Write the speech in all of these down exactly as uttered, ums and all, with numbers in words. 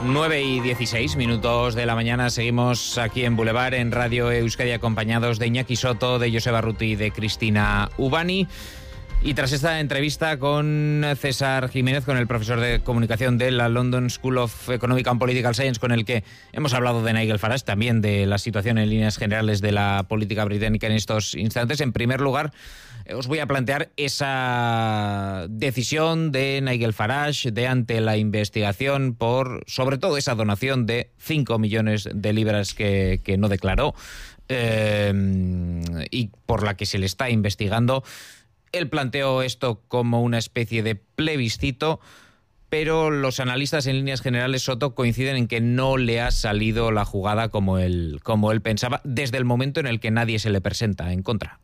nueve y dieciséis minutos de la mañana, seguimos aquí en Boulevard, en Radio Euskadi, acompañados de Iñaki Soto, de Joseba Ruti y de Cristina Ubani. Y tras esta entrevista con César Jiménez, con el profesor de comunicación de la London School of Economic and Political Science, con el que hemos hablado de Nigel Farage, también de la situación en líneas generales de la política británica en estos instantes, en primer lugar, os voy a plantear esa decisión de Nigel Farage de ante la investigación por, sobre todo, esa donación de cinco millones de libras que, que no declaró eh, y por la que se le está investigando. Él planteó esto como una especie de plebiscito, pero los analistas en líneas generales, Soto, coinciden en que no le ha salido la jugada como él, como él pensaba, desde el momento en el que nadie se le presenta en contra.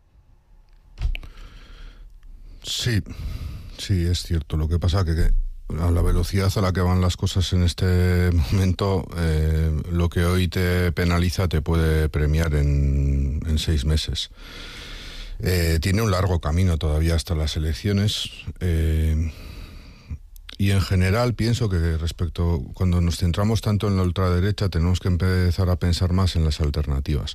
Sí, sí, es cierto. Lo que pasa que, que a la velocidad a la que van las cosas en este momento, eh, lo que hoy te penaliza te puede premiar en, en seis meses. Eh, tiene un largo camino todavía hasta las elecciones eh, y en general pienso que respecto, cuando nos centramos tanto en la ultraderecha, tenemos que empezar a pensar más en las alternativas.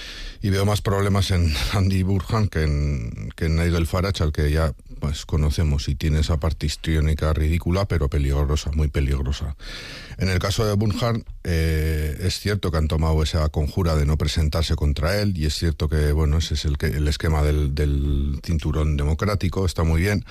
Y veo más problemas en Andy Burnham que en, que en Nigel Farage, al que ya pues conocemos, y tiene esa parte histriónica ridícula, pero peligrosa, muy peligrosa. En el caso de Burnham, eh, es cierto que han tomado esa conjura de no presentarse contra él, y es cierto que, bueno, ese es el, que, el esquema del, del cinturón democrático, está muy bien.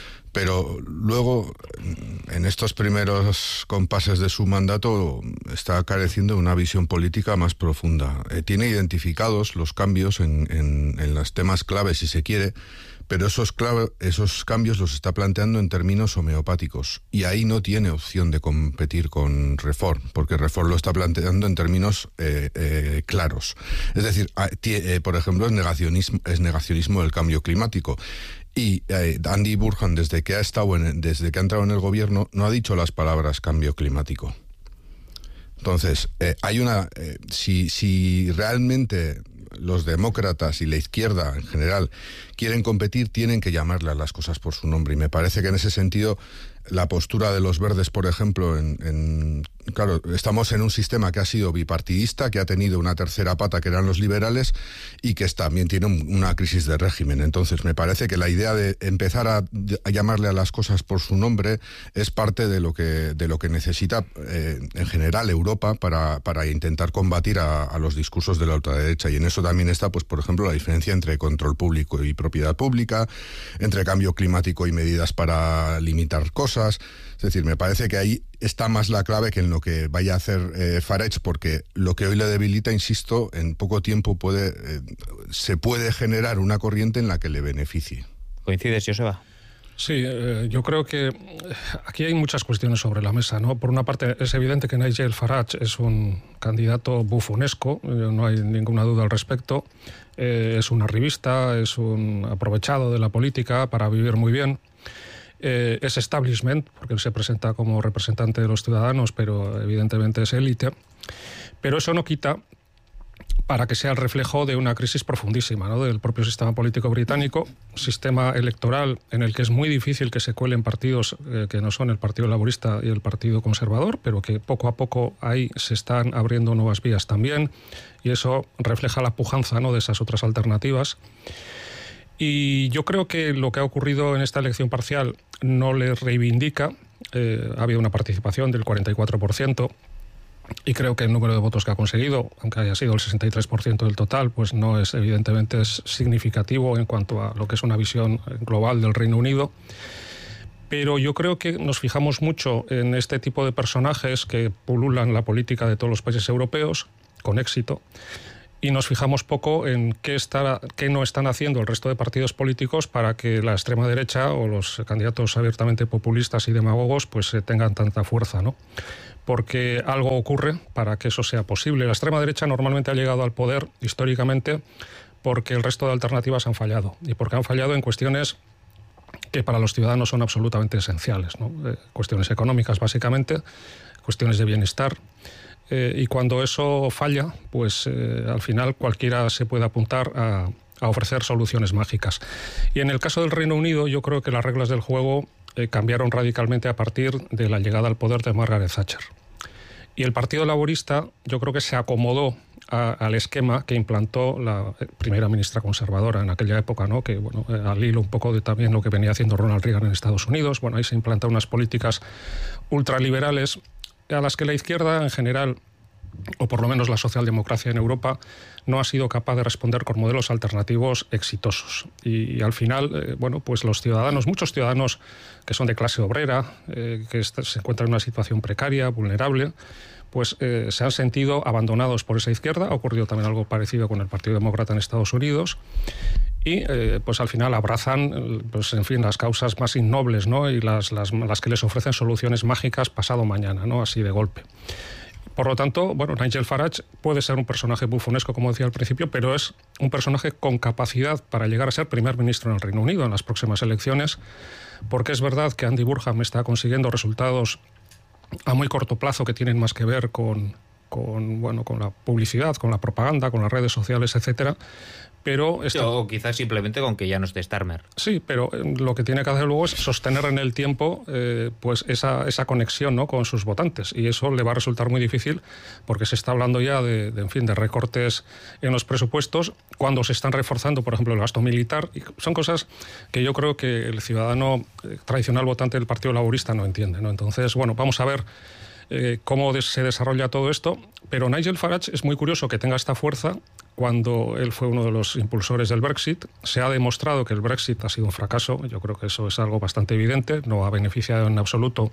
Pero luego, en estos primeros compases de su mandato, está careciendo de una visión política más profunda. Eh, tiene identificados los cambios en, en, en los temas claves, si se quiere, pero esos, clave, esos cambios los está planteando en términos homeopáticos. Y ahí no tiene opción de competir con Reform, porque Reform lo está planteando en términos eh, eh, claros. Es decir, eh, por ejemplo, es negacionismo, es negacionismo del cambio climático. Y eh, Andy Burnham, desde que ha estado en, desde que ha entrado en el gobierno, no ha dicho las palabras cambio climático. Entonces, eh, hay una eh, si, si realmente los demócratas y la izquierda en general quieren competir, tienen que llamarle a las cosas por su nombre. Y me parece que en ese sentido la postura de los verdes, por ejemplo, en, en claro, estamos en un sistema que ha sido bipartidista, que ha tenido una tercera pata que eran los liberales y que también tiene un, una crisis de régimen. Entonces me parece que la idea de empezar a, a llamarle a las cosas por su nombre es parte de lo que, de lo que necesita eh, en general Europa para, para intentar combatir a, a los discursos de la ultraderecha. Y en eso también está, pues, por ejemplo, la diferencia entre control público y propiedad pública, entre cambio climático y medidas para limitar cosas. Es decir, me parece que ahí está más la clave que en lo que vaya a hacer eh, Farage, porque lo que hoy le debilita, insisto, en poco tiempo puede eh, se puede generar una corriente en la que le beneficie. ¿Coincides, Joseba? Sí, eh, yo creo que aquí hay muchas cuestiones sobre la mesa, ¿no? Por una parte, es evidente que Nigel Farage es un candidato bufonesco, no hay ninguna duda al respecto. Eh, es un arribista, es un aprovechado de la política para vivir muy bien. Eh, es establishment, porque él se presenta como representante de los ciudadanos, pero evidentemente es élite. Pero eso no quita para que sea el reflejo de una crisis profundísima, ¿no?, del propio sistema político británico, sistema electoral en el que es muy difícil que se cuelen partidos eh, que no son el Partido Laborista y el Partido Conservador, pero que poco a poco ahí se están abriendo nuevas vías también, y eso refleja la pujanza, ¿no?, de esas otras alternativas. Y yo creo que lo que ha ocurrido en esta elección parcial no le reivindica. Eh, ha habido una participación del cuarenta y cuatro por ciento y creo que el número de votos que ha conseguido, aunque haya sido el sesenta y tres por ciento del total, pues no es evidentemente es significativo en cuanto a lo que es una visión global del Reino Unido. Pero yo creo que nos fijamos mucho en este tipo de personajes que pululan la política de todos los países europeos, con éxito, y nos fijamos poco en qué, está, qué no están haciendo el resto de partidos políticos para que la extrema derecha o los candidatos abiertamente populistas y demagogos pues tengan tanta fuerza, ¿no? Porque algo ocurre para que eso sea posible. La extrema derecha normalmente ha llegado al poder históricamente porque el resto de alternativas han fallado, y porque han fallado en cuestiones que para los ciudadanos son absolutamente esenciales, ¿no? Eh, cuestiones económicas básicamente, cuestiones de bienestar. Eh, y cuando eso falla, pues eh, al final cualquiera se puede apuntar a, a ofrecer soluciones mágicas. Y en el caso del Reino Unido, yo creo que las reglas del juego eh, cambiaron radicalmente a partir de la llegada al poder de Margaret Thatcher. Y el Partido Laborista yo creo que se acomodó a, al esquema que implantó la primera ministra conservadora en aquella época, ¿no? Que, bueno, al hilo un poco de también lo que venía haciendo Ronald Reagan en Estados Unidos. Bueno, ahí se implantan unas políticas ultraliberales a las que la izquierda en general, o por lo menos la socialdemocracia en Europa, no ha sido capaz de responder con modelos alternativos exitosos. Y, y al final, eh, bueno, pues los ciudadanos, muchos ciudadanos que son de clase obrera, eh, que est- se encuentran en una situación precaria, vulnerable, pues eh, se han sentido abandonados por esa izquierda. Ha ocurrido también algo parecido con el Partido Demócrata en Estados Unidos. Y eh, pues al final abrazan, pues en fin, las causas más innobles, ¿no? Y las, las, las que les ofrecen soluciones mágicas pasado mañana, ¿no? Así de golpe. Por lo tanto, bueno, Nigel Farage puede ser un personaje bufonesco, como decía al principio, pero es un personaje con capacidad para llegar a ser primer ministro en el Reino Unido en las próximas elecciones, porque es verdad que Andy Burnham está consiguiendo resultados a muy corto plazo que tienen más que ver con, con, bueno, con la publicidad, con la propaganda, con las redes sociales, etcétera. Pero esta... O quizás simplemente con que ya no esté Starmer. Sí, pero lo que tiene que hacer luego es sostener en el tiempo eh, pues esa, esa conexión, ¿no?, con sus votantes. Y eso le va a resultar muy difícil porque se está hablando ya de, de, en fin, de recortes en los presupuestos cuando se están reforzando, por ejemplo, el gasto militar. Y son cosas que yo creo que el ciudadano eh, tradicional votante del Partido Laborista no entiende, ¿no? Entonces, bueno, vamos a ver eh, cómo se desarrolla todo esto. Pero Nigel Farage es muy curioso que tenga esta fuerza cuando él fue uno de los impulsores del Brexit. Se ha demostrado que el Brexit ha sido un fracaso. Yo creo que eso es algo bastante evidente. No ha beneficiado en absoluto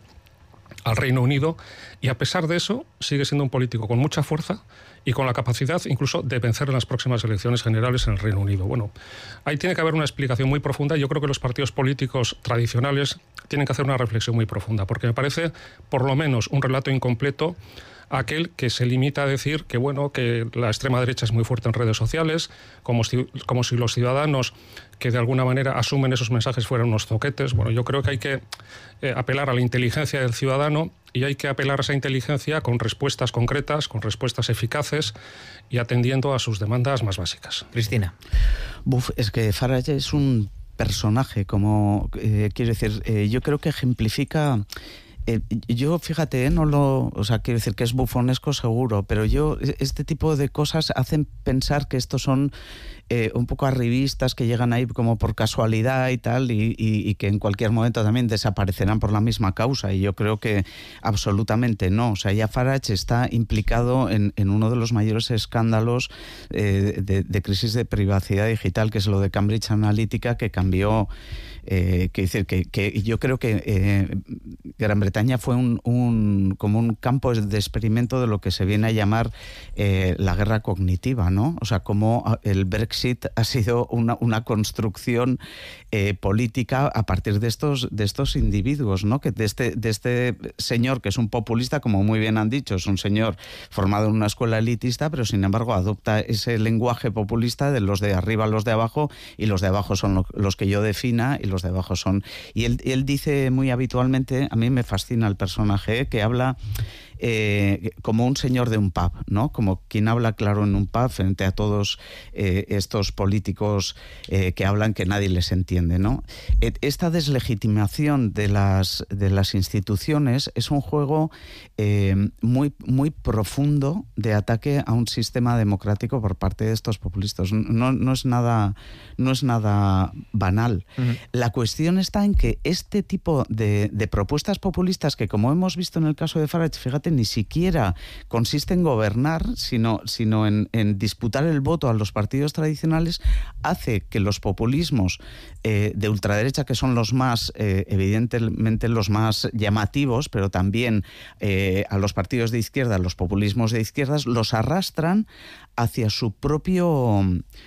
al Reino Unido. Y a pesar de eso, sigue siendo un político con mucha fuerza y con la capacidad incluso de vencer en las próximas elecciones generales en el Reino Unido. Bueno, ahí tiene que haber una explicación muy profunda. Yo creo que los partidos políticos tradicionales tienen que hacer una reflexión muy profunda, porque me parece, por lo menos, un relato incompleto aquel que se limita a decir que, bueno, que la extrema derecha es muy fuerte en redes sociales, como si, como si los ciudadanos que de alguna manera asumen esos mensajes fueran unos zoquetes. Bueno, yo creo que hay que eh, apelar a la inteligencia del ciudadano y hay que apelar a esa inteligencia con respuestas concretas, con respuestas eficaces y atendiendo a sus demandas más básicas. Cristina. Buf, es que Farage es un personaje, como eh, quiero decir, eh, yo creo que ejemplifica... Eh, yo, fíjate, eh, no lo, o sea, quiero decir que es bufonesco seguro, pero yo, este tipo de cosas hacen pensar que estos son eh, un poco arribistas que llegan ahí como por casualidad y tal, y, y, y que en cualquier momento también desaparecerán por la misma causa, y yo creo que absolutamente no. O sea, ya Farage está implicado en, en uno de los mayores escándalos eh, de, de crisis de privacidad digital, que es lo de Cambridge Analytica, que cambió... Eh, que decir que, que yo creo que eh, Gran Bretaña fue un, un como un campo de experimento de lo que se viene a llamar eh, la guerra cognitiva, ¿no? O sea, como el Brexit ha sido una, una construcción eh, política a partir de estos de estos individuos, ¿no? Que de este de este señor que es un populista, como muy bien han dicho, es un señor formado en una escuela elitista, pero sin embargo adopta ese lenguaje populista de los de arriba, los de abajo, y los de abajo son lo, los que yo defina y los de abajo son... Y él, él dice muy habitualmente, a mí me fascina el personaje, ¿eh? que habla eh, como un señor de un pub, ¿no? Como quien habla claro en un pub frente a todos eh, estos políticos eh, que hablan que nadie les entiende, ¿no? Esta deslegitimación de las, de las instituciones es un juego eh, muy, muy profundo de ataque a un sistema democrático por parte de estos populistas. No, no es nada, no es nada banal. Uh-huh. La cuestión está en que este tipo de, de propuestas populistas, que como hemos visto en el caso de Farage, fíjate, ni siquiera consiste en gobernar, sino, sino en, en disputar el voto a los partidos tradicionales, hace que los populismos eh, de ultraderecha, que son los más, eh, evidentemente los más llamativos, pero también eh, a los partidos de izquierda, los populismos de izquierdas, los arrastran hacia su propio...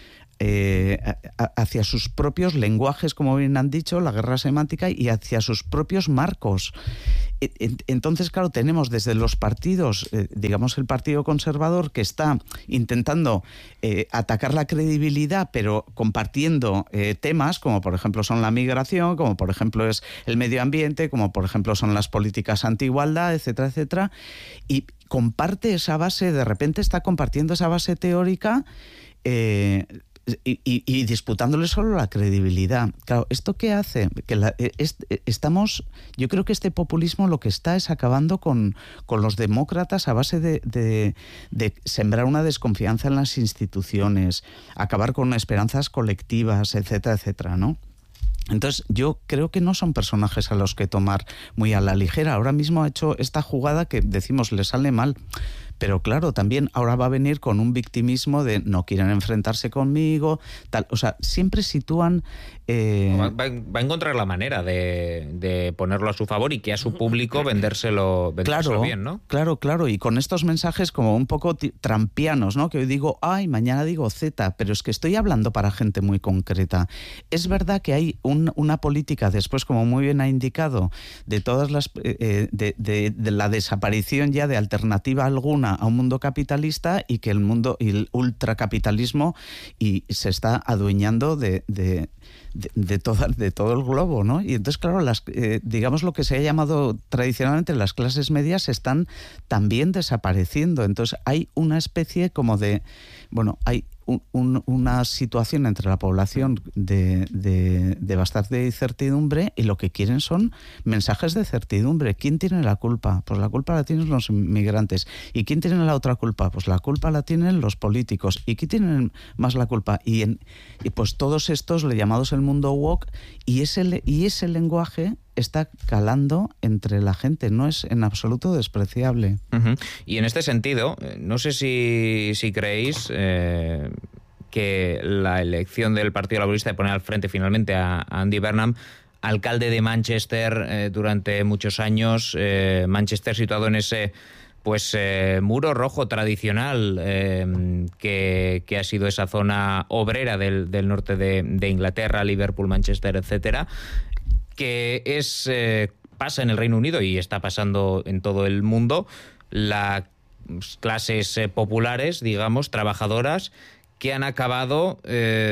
Eh, hacia sus propios lenguajes, como bien han dicho, la guerra semántica, y hacia sus propios marcos. Entonces, claro, tenemos desde los partidos, eh, digamos el Partido Conservador, que está intentando eh, atacar la credibilidad, pero compartiendo eh, temas como por ejemplo son la migración, como por ejemplo es el medio ambiente, como por ejemplo son las políticas anti-igualdad, etcétera, etcétera, y comparte esa base, de repente está compartiendo esa base teórica. Eh, y, y, y disputándole solo la credibilidad. Claro, ¿esto qué hace? Que la, es, estamos, yo creo que este populismo lo que está es acabando con, con los demócratas a base de, de, de sembrar una desconfianza en las instituciones, acabar con esperanzas colectivas, etcétera, etcétera, ¿no? Entonces, yo creo que no son personajes a los que tomar muy a la ligera. Ahora mismo ha hecho esta jugada que decimos le sale mal, pero claro, también ahora va a venir con un victimismo de no quieren enfrentarse conmigo, tal. O sea, siempre sitúan... Eh... Va, va, va a encontrar la manera de, de ponerlo a su favor y que a su público vendérselo, vendérselo claro, bien, ¿no? Claro, claro, y con estos mensajes como un poco trampianos, ¿no? Que hoy digo A y mañana digo Z, pero es que estoy hablando para gente muy concreta. Es verdad que hay un, una política, después, como muy bien ha indicado, de todas las eh, de, de, de la desaparición ya de alternativa alguna a un mundo capitalista y que el mundo y el ultracapitalismo y se está adueñando de, de De, de, toda, de todo el globo, ¿no? Y entonces, claro, las, eh, digamos lo que se ha llamado tradicionalmente las clases medias están también desapareciendo. Entonces hay una especie como de, bueno, hay un, un, una situación entre la población de, de, de bastante incertidumbre y lo que quieren son mensajes de certidumbre. ¿Quién tiene la culpa? Pues la culpa la tienen los inmigrantes. ¿Y quién tiene la otra culpa? Pues la culpa la tienen los políticos. ¿Y quién tiene más la culpa? Y, en, y pues todos estos le llamados el mundo woke, y ese, y ese lenguaje está calando entre la gente, no es en absoluto despreciable. Uh-huh. Y en este sentido, no sé si, si creéis eh, que la elección del Partido Laborista de poner al frente finalmente a, a Andy Burnham, alcalde de Manchester eh, durante muchos años, eh, Manchester situado en ese pues eh, muro rojo tradicional eh, que, que ha sido esa zona obrera del, del norte de, de Inglaterra, Liverpool, Manchester, etcétera, que es eh, pasa en el Reino Unido y está pasando en todo el mundo, las clases eh, populares, digamos, trabajadoras, que han acabado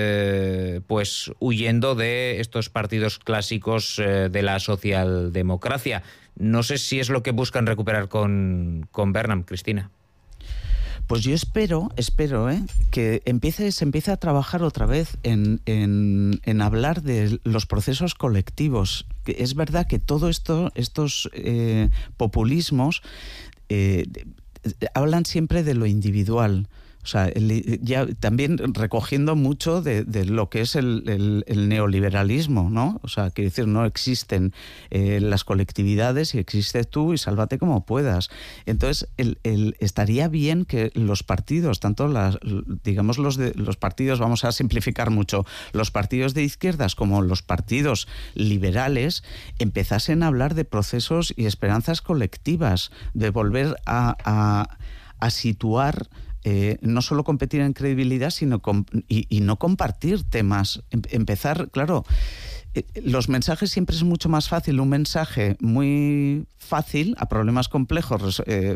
eh, pues huyendo de estos partidos clásicos eh, de la socialdemocracia. No sé si es lo que buscan recuperar con, con Burnham, Cristina. Pues yo espero, espero, ¿eh? que empiece, se empiece a trabajar otra vez en, en, en hablar de los procesos colectivos. Es verdad que todo esto, estos eh, populismos eh, hablan siempre de lo individual. O sea, el, ya también recogiendo mucho de, de lo que es el, el, el neoliberalismo, ¿no? O sea, quiero decir, no existen eh, las colectividades y existes tú y sálvate como puedas. Entonces, el, el, estaría bien que los partidos, tanto las, digamos los de los partidos, vamos a simplificar mucho, los partidos de izquierdas como los partidos liberales, empezasen a hablar de procesos y esperanzas colectivas, de volver a, a, a situar. Eh, no solo competir en credibilidad, sino com- y, y no compartir temas. Em- empezar, claro, eh, los mensajes siempre es mucho más fácil, un mensaje muy fácil a problemas complejos, eh,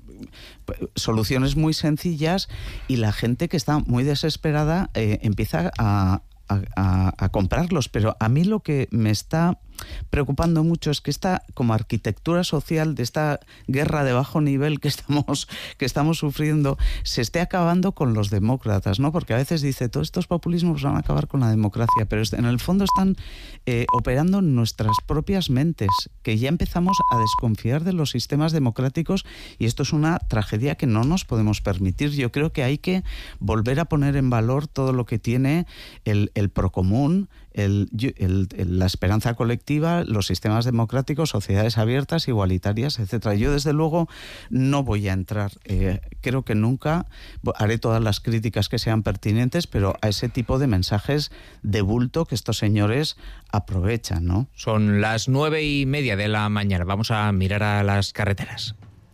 soluciones muy sencillas, y la gente que está muy desesperada eh, empieza a, a, a, a comprarlos. Pero a mí lo que me está preocupando mucho es que esta como arquitectura social de esta guerra de bajo nivel que estamos que estamos sufriendo se esté acabando con los demócratas, ¿no? Porque a veces dice todos estos populismos van a acabar con la democracia, pero en el fondo están eh, operando en nuestras propias mentes, que ya empezamos a desconfiar de los sistemas democráticos, y esto es una tragedia que no nos podemos permitir. Yo creo que hay que volver a poner en valor todo lo que tiene el, el procomún, el, el, el, la esperanza colectiva, los sistemas democráticos, sociedades abiertas, igualitarias, etcétera. Yo, desde luego, no voy a entrar, eh, creo que nunca, haré todas las críticas que sean pertinentes, pero a ese tipo de mensajes de bulto que estos señores aprovechan, ¿no? Son las nueve y media de la mañana. Vamos a mirar a las carreteras.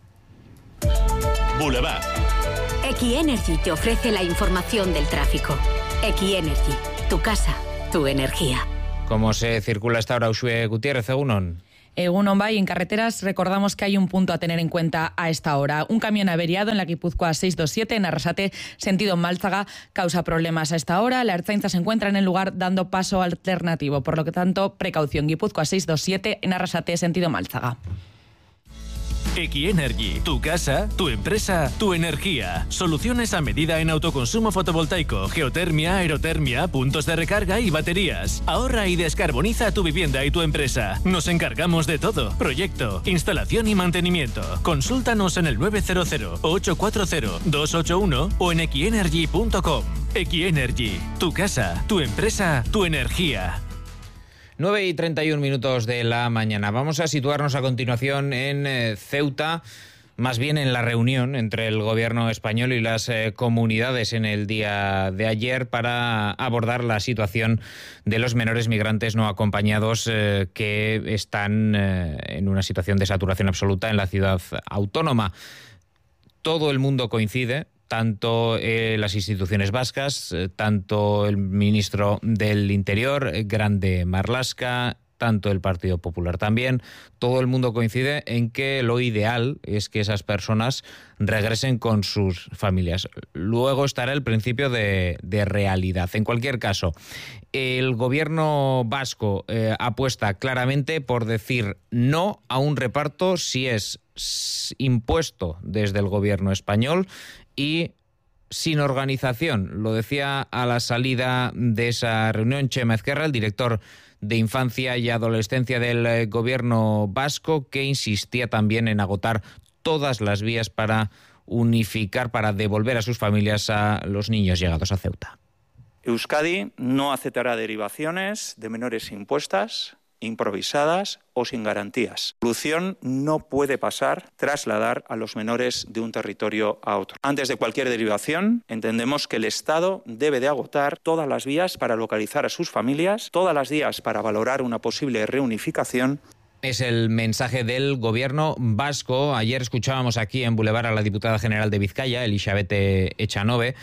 Boulevard. X-Energy te ofrece la información del tráfico. X-Energy, tu casa, tu energía. ¿Cómo se circula esta hora, Uxue Gutiérrez, Egunon? Egunon Bay, en carreteras recordamos que hay un punto a tener en cuenta a esta hora. Un camión averiado en la Guipúzcoa seiscientos veintisiete en Arrasate, sentido Málzaga, causa problemas a esta hora. La Ertzaintza se encuentra en el lugar dando paso alternativo. Por lo que tanto, precaución, Guipúzcoa seiscientos veintisiete en Arrasate, sentido Málzaga. Equienergy, tu casa, tu empresa, tu energía. Soluciones a medida en autoconsumo fotovoltaico, geotermia, aerotermia, puntos de recarga y baterías. Ahorra y descarboniza tu vivienda y tu empresa. Nos encargamos de todo. Proyecto, instalación y mantenimiento. Consúltanos en el nueve cero cero, ocho cuatro cero, dos ocho uno o en equienergy punto com. Equienergy, tu casa, tu empresa, tu energía. nueve y treinta y un minutos de la mañana. Vamos a situarnos a continuación en eh, Ceuta, más bien en la reunión entre el gobierno español y las eh, comunidades en el día de ayer para abordar la situación de los menores migrantes no acompañados eh, que están eh, en una situación de saturación absoluta en la ciudad autónoma. Todo el mundo coincide, tanto eh, las instituciones vascas, eh, tanto el ministro del Interior, eh, Grande Marlaska, tanto el Partido Popular también. Todo el mundo coincide en que lo ideal es que esas personas regresen con sus familias. Luego estará el principio de, de realidad. En cualquier caso, el gobierno vasco eh, apuesta claramente por decir no a un reparto si es impuesto desde el gobierno español y sin organización. Lo decía a la salida de esa reunión Chema Ezquerra, el director de Infancia y Adolescencia del gobierno vasco, que insistía también en agotar todas las vías para unificar, para devolver a sus familias a los niños llegados a Ceuta. Euskadi no aceptará derivaciones de menores impuestas, improvisadas o sin garantías. La solución no puede pasar trasladar a los menores de un territorio a otro. Antes de cualquier derivación, entendemos que el Estado debe de agotar todas las vías para localizar a sus familias, todas las vías para valorar una posible reunificación. Es el mensaje del gobierno vasco. Ayer escuchábamos aquí en Boulevard a la diputada general de Vizcaya, Elizabeth Echanove.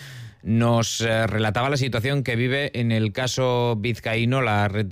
Nos eh, relataba la situación que vive en el caso vizcaíno la red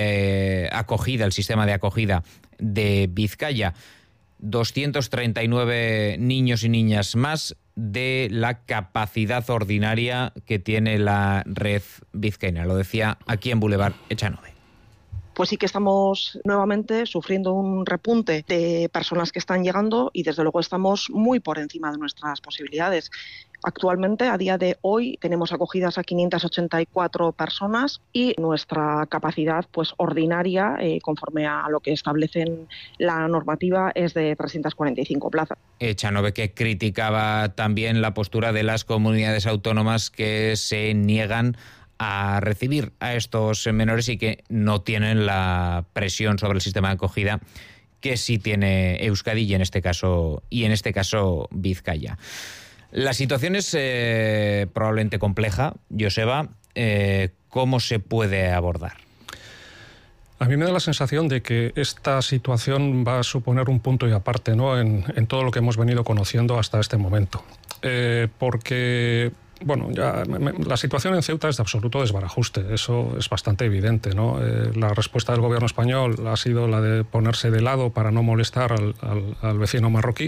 de acogida, el sistema de acogida de Vizcaya. doscientos treinta y nueve niños y niñas más de la capacidad ordinaria que tiene la red vizcaína. Lo decía aquí en Boulevard Echanove. Pues sí que estamos nuevamente sufriendo un repunte de personas que están llegando y desde luego estamos muy por encima de nuestras posibilidades. Actualmente, a día de hoy, tenemos acogidas a quinientas ochenta y cuatro personas y nuestra capacidad pues ordinaria, eh, conforme a lo que establece la normativa, es de trescientas cuarenta y cinco plazas. Echanove, que criticaba también la postura de las comunidades autónomas que se niegan a recibir a estos menores y que no tienen la presión sobre el sistema de acogida que sí tiene Euskadi y en este caso, y en este caso Vizcaya. La situación es eh, probablemente compleja. Joseba, eh, ¿cómo se puede abordar? A mí me da la sensación de que esta situación va a suponer un punto y aparte, ¿no?, en, en todo lo que hemos venido conociendo hasta este momento. Eh, porque... Bueno, ya me, la situación en Ceuta es de absoluto desbarajuste, eso es bastante evidente, ¿no? Eh, la respuesta del gobierno español ha sido la de ponerse de lado para no molestar al, al, al vecino marroquí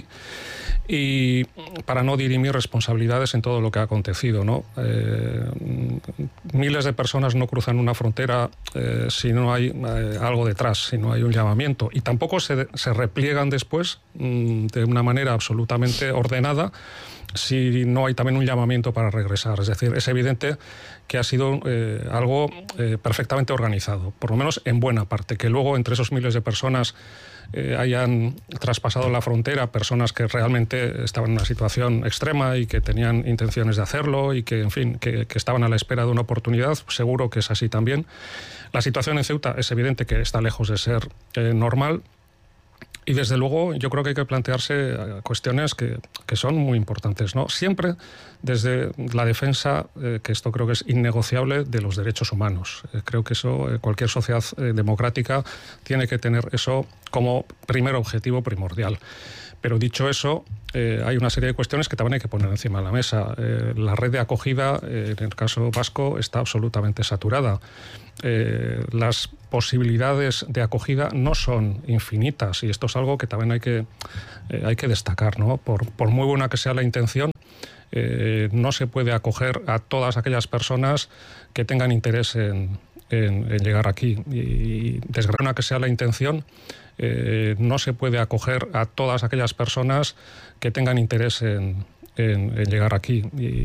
y para no dirimir responsabilidades en todo lo que ha acontecido, ¿no? Eh, miles de personas no cruzan una frontera eh, si no hay eh, algo detrás, si no hay un llamamiento, y tampoco se, se repliegan después mmm, de una manera absolutamente ordenada si no hay también un llamamiento para regresar. Es decir, es evidente que ha sido eh, algo eh, perfectamente organizado, por lo menos en buena parte. Que luego entre esos miles de personas eh, hayan traspasado la frontera personas que realmente estaban en una situación extrema y que tenían intenciones de hacerlo y que, en fin, que, que estaban a la espera de una oportunidad, seguro que es así también. La situación en Ceuta es evidente que está lejos de ser eh, normal. Y desde luego yo creo que hay que plantearse cuestiones que, que son muy importantes, ¿no? Siempre desde la defensa, eh, que esto creo que es innegociable, de los derechos humanos. Eh, creo que eso, eh, cualquier sociedad eh, democrática tiene que tener eso como primer objetivo primordial. Pero dicho eso, eh, hay una serie de cuestiones que también hay que poner encima de la mesa. Eh, la red de acogida, eh, en el caso vasco, está absolutamente saturada. Eh, las posibilidades de acogida no son infinitas y esto es algo que también hay que, eh, hay que destacar, ¿no? Por, por muy buena que sea la intención, eh, no se puede acoger a todas aquellas personas que tengan interés en, en, en llegar aquí. Y desgraciadamente que sea la intención, eh, no se puede acoger a todas aquellas personas que tengan interés en, en, en llegar aquí. Y,